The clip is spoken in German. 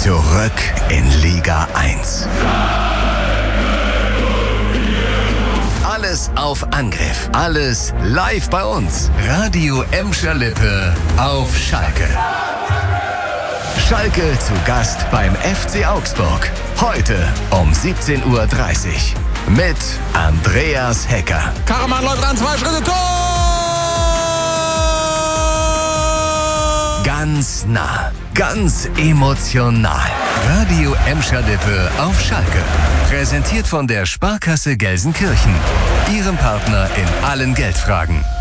Zurück in Liga 1. Alles auf Angriff. Alles live bei uns. Radio Emscher Lippe auf Schalke. Schalke zu Gast beim FC Augsburg. Heute um 17:30 Uhr. Mit Andreas Hecker. Karaman läuft an, 2 Schritte, Tor! Ganz nah, ganz emotional. Radio Emscher Lippe auf Schalke. Präsentiert von der Sparkasse Gelsenkirchen. Ihrem Partner in allen Geldfragen.